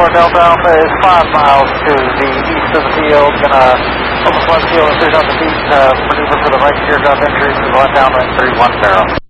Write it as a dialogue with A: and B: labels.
A: 4 Delta Alpha is 5 miles to the east of the field. Gonna open flood field and 3,000 feet, maneuver for the right teardrop entry to the downwind 310.